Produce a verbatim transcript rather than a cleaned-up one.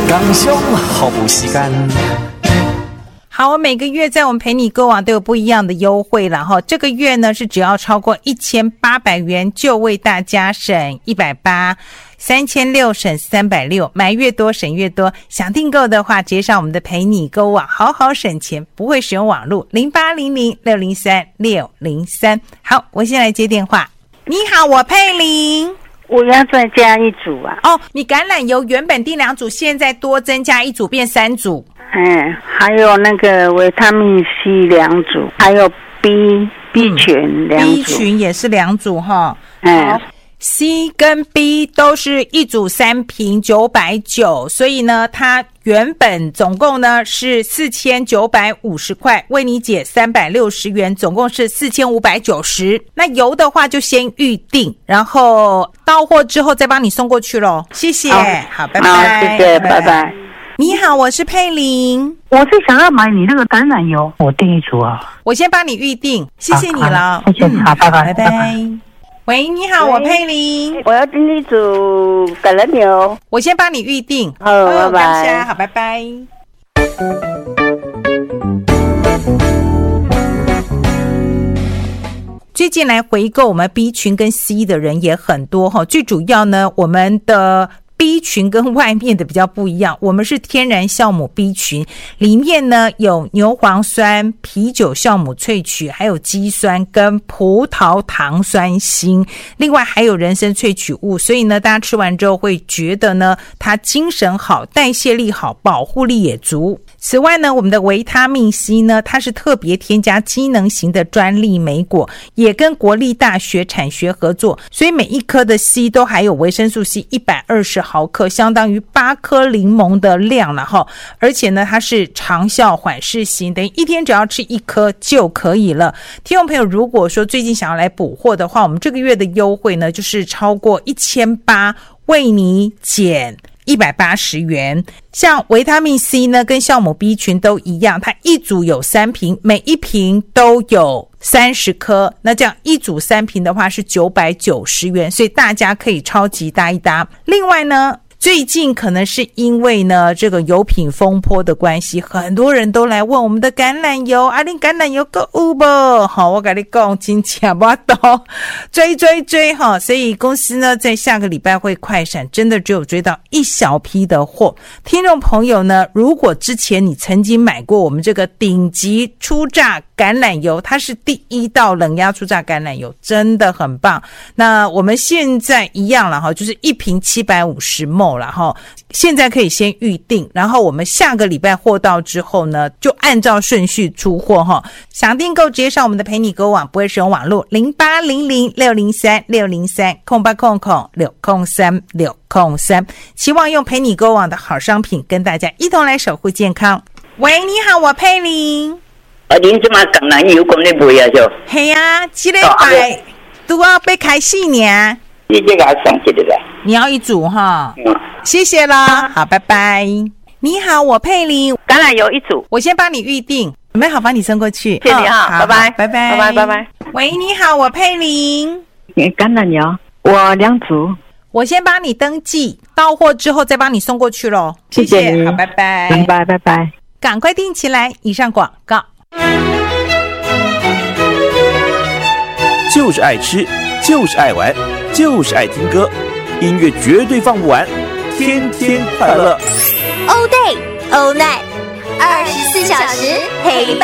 感伤毫无时间。 好，每个月在我们陪你购网都有不一样的优惠啦齁。这个月呢是只要超过一千八百元就为大家省一百八十，三千六省三百六，买越多省越多。想订购的话，直接上我们的陪你购网，好好省钱，不会使用网络零八零零六零三六零三。好，我先来接电话。你好，我佩玲。 我要再加一组啊。 哦，你橄榄油原本订两组，现在多增加一组变三组。 嗯，还有那个维他命 C 两组，还有 B B 群两组、嗯、 B 群也是两组哈。 嗯 ，C 跟 B 都是一组三瓶九百九十，所以呢，它原本总共呢是四千九百五十块，为你减三百六十元，总共是四千五百九十。那油的话就先预定，然后到货之后再帮你送过去咯。谢谢，好，好拜拜， 好，谢谢，拜拜。 你好，我是佩玲， 我是想要买你那个橄榄油，我订一组啊。 我先帮你预定，谢谢你了， 谢谢你，好，拜拜， 拜拜。拜拜。喂，你好，我佩玲， 我要订一组橄榄油， 我先帮你预定， 好，拜拜， 好，拜拜。最近来回购我们 B 群跟 C 的人也很多哈，最主要呢，我们的B 群跟外面的比较不一样，我们是天然酵母 B 群，里面呢有牛磺酸、啤酒酵母萃取，还有肌酸跟葡萄糖酸锌，另外还有人参萃取物，所以呢大家吃完之后会觉得呢它精神好，代谢力好，保护力也足。此外呢，我们的维他命 C 呢，它是特别添加机能型的专利莓果，也跟国立大学产学合作，所以每一颗的 C 都含有维生素 C 一百二十毫克，相当于八颗柠檬的量了哈。而且呢，它是长效缓释型，等于一天只要吃一颗就可以了。听众朋友，如果说最近想要来补货的话，我们这个月的优惠呢，就是超过一千八百为你减一百八十元。像维他命 C 呢跟酵母 B 群都一样，它一组有三瓶，每一瓶都有三十颗，那这样一组三瓶的话是九百九十元，所以大家可以超级搭一搭。另外呢，最近可能是因为呢这个油品风波的关系，很多人都来问我们的橄榄油，啊你橄榄油够有不？好，我跟你讲真的不懂，追追追哈，所以公司呢在下个礼拜会快闪，真的只有追到一小批的货。听众朋友呢，如果之前你曾经买过我们这个顶级初榨橄榄油，它是第一道冷压初榨橄榄油，真的很棒。那我们现在一样了哈，就是一瓶七百五十 ml 了哈，现在可以先预定，然后我们下个礼拜货到之后呢，就按照顺序出货哈。想订购直接上我们的陪你购网，不会使用网络零八零零六零三六零三空八空空六空三六空三，期望用陪你购网的好商品跟大家一同来守护健康。喂，你好，我佩玲。 啊，您这么橄榄油讲咧卖啊？就系啊，这礼拜都要被开始呢。 你这个送一个啦。 你要一组哈？嗯，谢谢啦，好，拜拜。你好，我佩玲， 橄榄油一组， 我先帮你预定，准备好帮你送过去。 谢谢你哈，拜拜， 拜拜， 拜拜，拜拜。 喂，你好，我佩玲。 橄榄油，我两组。 我先帮你登记，到货之后再帮你送过去咯。 谢谢你， 好，拜拜， 拜拜，拜拜。 赶快订起来。以上广告。 就是爱吃，就是爱玩，就是爱听歌，音乐绝对放不完，天天快乐。 All day, all night， 二十四小时陪伴。